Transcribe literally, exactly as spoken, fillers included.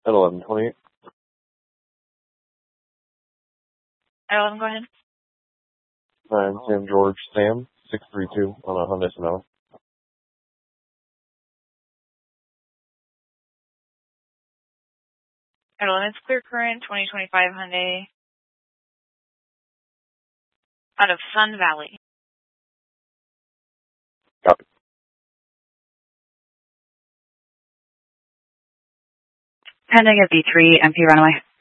At eleven twenty-eight. At eleven, go ahead. I'm Sam George Sam, six three two on a Hyundai Sonata. At eleven, it's Clear Current, twenty twenty-five Hyundai. Out of Sun Valley. Copy. Pending at B three, M P runaway.